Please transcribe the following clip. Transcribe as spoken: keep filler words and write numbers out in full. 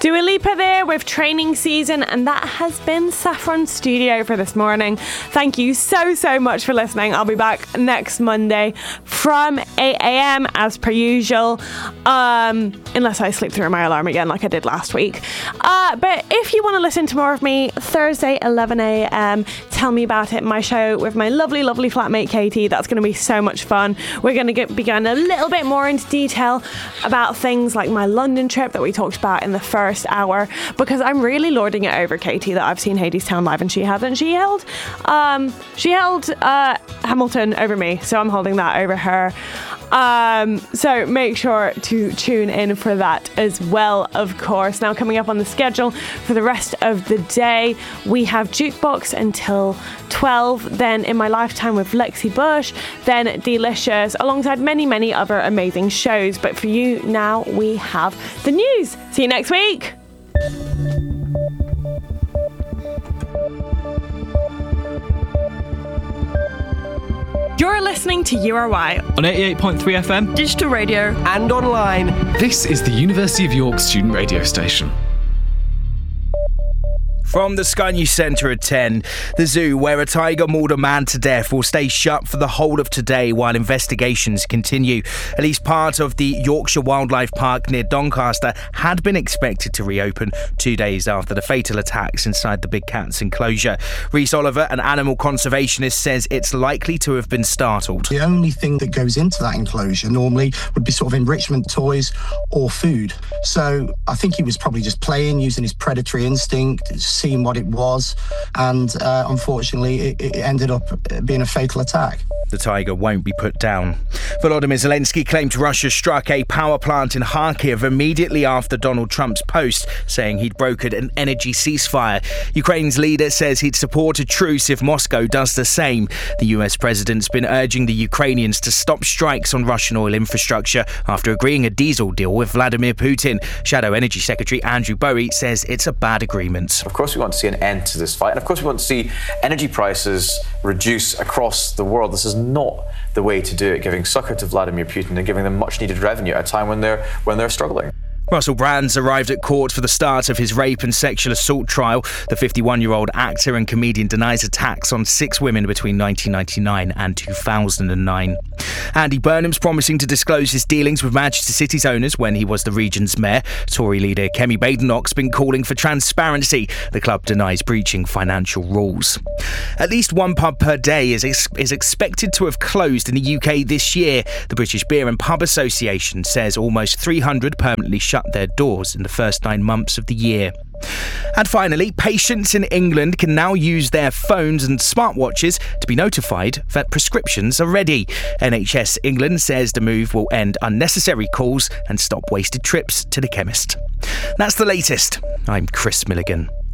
Dua Lipa there with Training Season, and that has been Saffron Studio for this morning. Thank you so, so much for listening. I'll be back next Monday from eight a.m. as per usual, um, unless I sleep through my alarm again like I did last week. Uh, but if you want to listen to more of me, Thursday, eleven a.m, Tell Me About It, my show with my lovely, lovely flatmate Katie. That's going to be so much fun. We're going to be going a little bit more into detail about things like my London trip that we talked about in the first hour, because I'm really lording it over Katie that I've seen Hadestown live and she hasn't. She held um she held uh Hamilton over me, so I'm holding that over her. Um, so make sure to tune in for that as well, of course. Now, coming up on the schedule for the rest of the day, we have Jukebox until twelve, then In My Lifetime with Lexi Bush, then Delicious, alongside many, many other amazing shows. But for you now, we have the news. See you next week. You're listening to U R Y on eighty-eight point three F M, digital radio, and online. This is the University of York student radio station. From the Sky News Centre at ten, the zoo where a tiger mauled a man to death will stay shut for the whole of today while investigations continue. At least part of the Yorkshire Wildlife Park near Doncaster had been expected to reopen two days after the fatal attacks inside the Big Cats enclosure. Rhys Oliver, an animal conservationist, says it's likely to have been startled. The only thing that goes into that enclosure normally would be sort of enrichment toys or food. So I think he was probably just playing, using his predatory instinct, seeing what it was, and uh, unfortunately it, it ended up being a fatal attack. The tiger won't be put down. Volodymyr Zelensky claimed Russia struck a power plant in Kharkiv immediately after Donald Trump's post, saying he'd brokered an energy ceasefire. Ukraine's leader says he'd support a truce if Moscow does the same. The U S president's been urging the Ukrainians to stop strikes on Russian oil infrastructure after agreeing a diesel deal with Vladimir Putin. Shadow Energy Secretary Andrew Bowie says it's a bad agreement. Of course we want to see an end to this fight, and of course we want to see energy prices reduce across the world. This is not the way to do it, giving succor to Vladimir Putin and giving them much needed revenue at a time when they're when they're struggling. Russell Brand's arrived at court for the start of his rape and sexual assault trial. The fifty-one-year-old actor and comedian denies attacks on six women between nineteen ninety-nine and two thousand nine. Andy Burnham's promising to disclose his dealings with Manchester City's owners when he was the region's mayor. Tory leader Kemi Badenoch's been calling for transparency. The club denies breaching financial rules. At least one pub per day is, ex- is expected to have closed in the U K this year. The British Beer and Pub Association says almost three hundred permanently shut their doors in the first nine months of the year. And finally, patients in England can now use their phones and smartwatches to be notified that prescriptions are ready. N H S England says the move will end unnecessary calls and stop wasted trips to the chemist. That's the latest. I'm Chris Milligan.